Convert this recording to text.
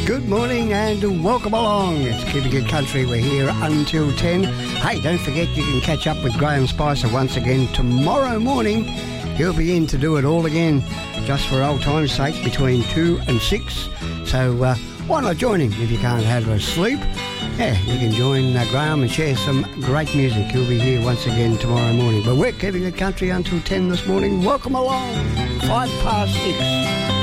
Good morning and welcome along. It's Keeping It Country. We're here until 10. Hey, don't forget you can catch up with Graham Spicer once again tomorrow morning. He'll be in to do it all again, just for old time's sake, between 2 and 6. So why not join him if you can't have a sleep? Yeah, you can join Graham and share some great music. He'll be here once again tomorrow morning. But we're Keeping It Country until 10 this morning. Welcome along. 6:05.